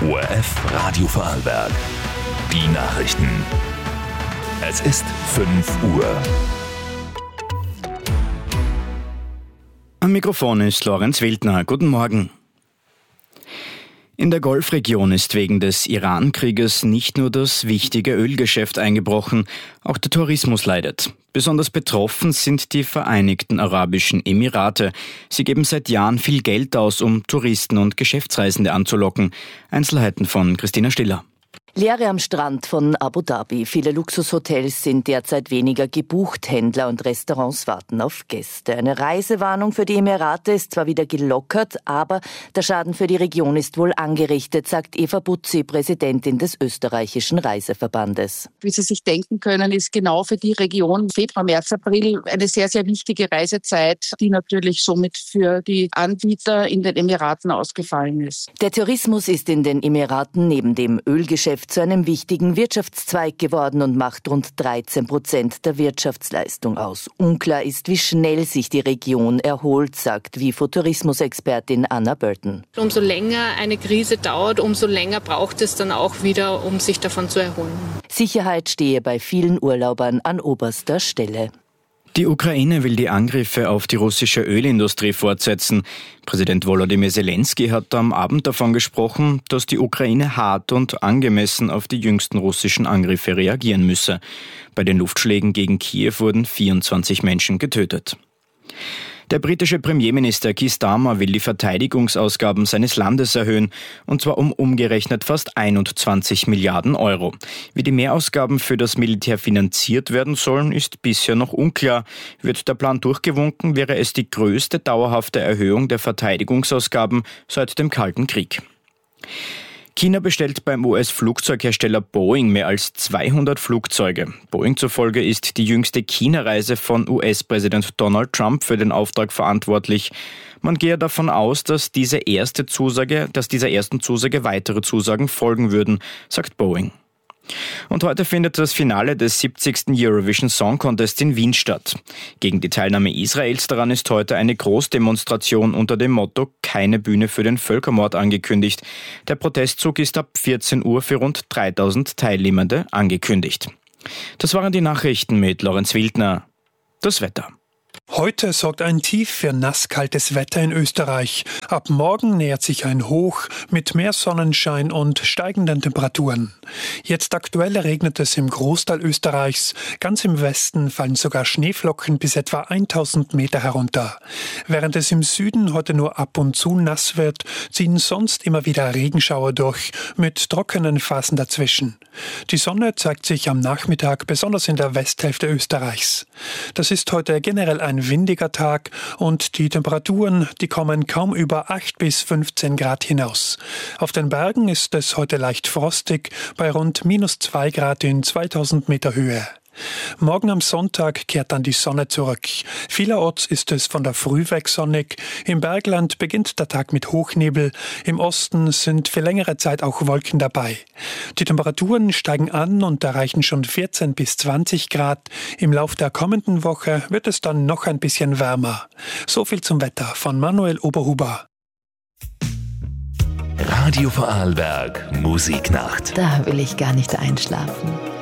ORF Radio Vorarlberg. Die Nachrichten. Es ist 5 Uhr. Am Mikrofon ist Lorenz Wildner. Guten Morgen. In der Golfregion ist wegen des Iran-Krieges nicht nur das wichtige Ölgeschäft eingebrochen, auch der Tourismus leidet. Besonders betroffen sind die Vereinigten Arabischen Emirate. Sie geben seit Jahren viel Geld aus, um Touristen und Geschäftsreisende anzulocken. Einzelheiten von Christina Stiller. Leere am Strand von Abu Dhabi. Viele Luxushotels sind derzeit weniger gebucht. Händler und Restaurants warten auf Gäste. Eine Reisewarnung für die Emirate ist zwar wieder gelockert, aber der Schaden für die Region ist wohl angerichtet, sagt Eva Butzi, Präsidentin des österreichischen Reiseverbandes. Wie Sie sich denken können, ist genau für die Region Februar, März, April eine sehr, sehr wichtige Reisezeit, die natürlich somit für die Anbieter in den Emiraten ausgefallen ist. Der Tourismus ist in den Emiraten neben dem Ölgeschäft zu einem wichtigen Wirtschaftszweig geworden und macht rund 13% der Wirtschaftsleistung aus. Unklar ist, wie schnell sich die Region erholt, sagt WIFO-Tourismusexpertin Anna Burton. Umso länger eine Krise dauert, umso länger braucht es dann auch wieder, um sich davon zu erholen. Sicherheit stehe bei vielen Urlaubern an oberster Stelle. Die Ukraine will die Angriffe auf die russische Ölindustrie fortsetzen. Präsident Volodymyr Zelensky hat am Abend davon gesprochen, dass die Ukraine hart und angemessen auf die jüngsten russischen Angriffe reagieren müsse. Bei den Luftschlägen gegen Kiew wurden 24 Menschen getötet. Der britische Premierminister Keir Starmer will die Verteidigungsausgaben seines Landes erhöhen, und zwar um umgerechnet fast 21 Milliarden Euro. Wie die Mehrausgaben für das Militär finanziert werden sollen, ist bisher noch unklar. Wird der Plan durchgewunken, wäre es die größte dauerhafte Erhöhung der Verteidigungsausgaben seit dem Kalten Krieg. China bestellt beim US-Flugzeughersteller Boeing mehr als 200 Flugzeuge. Boeing zufolge ist die jüngste China-Reise von US-Präsident Donald Trump für den Auftrag verantwortlich. Man gehe davon aus, dass dieser ersten Zusage weitere Zusagen folgen würden, sagt Boeing. Und heute findet das Finale des 70. Eurovision Song Contest in Wien statt. Gegen die Teilnahme Israels daran ist heute eine Großdemonstration unter dem Motto „Keine Bühne für den Völkermord" angekündigt. Der Protestzug ist ab 14 Uhr für rund 3000 Teilnehmende angekündigt. Das waren die Nachrichten mit Lorenz Wildner. Das Wetter. Heute sorgt ein Tief für nasskaltes Wetter in Österreich. Ab morgen nähert sich ein Hoch mit mehr Sonnenschein und steigenden Temperaturen. Jetzt aktuell regnet es im Großteil Österreichs. Ganz im Westen fallen sogar Schneeflocken bis etwa 1000 Meter herunter. Während es im Süden heute nur ab und zu nass wird, ziehen sonst immer wieder Regenschauer durch, mit trockenen Phasen dazwischen. Die Sonne zeigt sich am Nachmittag besonders in der Westhälfte Österreichs. Das ist heute generell ein windiger Tag und die Temperaturen, die kommen kaum über 8 bis 15 Grad hinaus. Auf den Bergen ist es heute leicht frostig, bei rund -2 Grad in 2000 Meter Höhe. Morgen am Sonntag kehrt dann die Sonne zurück. Vielerorts ist es von der Früh weg sonnig. Im Bergland beginnt der Tag mit Hochnebel. Im Osten sind für längere Zeit auch Wolken dabei. Die Temperaturen steigen an und erreichen schon 14 bis 20 Grad. Im Lauf der kommenden Woche wird es dann noch ein bisschen wärmer. So viel zum Wetter von Manuel Oberhuber. Radio Vorarlberg Musiknacht. Da will ich gar nicht einschlafen.